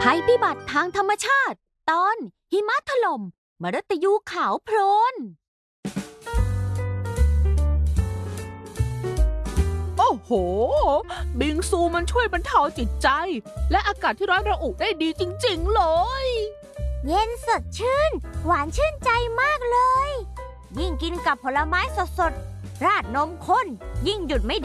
ภัยพิบัติทางธรรมชาติตอนหิมะถล่มมฤตยูขาวโพลนโอ้โหบิงซูมันช่วยบรรเทาจิตใจและอากาศที่ร้อนระอุได้ดีจริงๆเลยเย็นสดชื่นหวานชื่นใจมากเลยยิ่งกินกับผลไม้สดๆราดนมข้นยิ่งหยุดไม่